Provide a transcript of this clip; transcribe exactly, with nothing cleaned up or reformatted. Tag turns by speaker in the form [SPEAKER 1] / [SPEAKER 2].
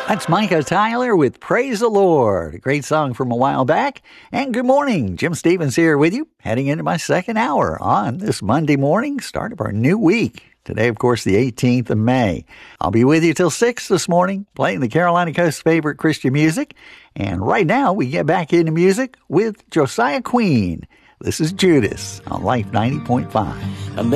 [SPEAKER 1] That's Micah Tyler with Praise the Lord. A great song from a while back. And good morning. Jim Stevens here with you, heading into my second hour on this Monday morning, start of our new week. Today, of course, the eighteenth of May. I'll be with you till six this morning, playing the Carolina Coast's favorite Christian music. And right now, we get back into music with Josiah Queen. This is Judas on Life ninety point five.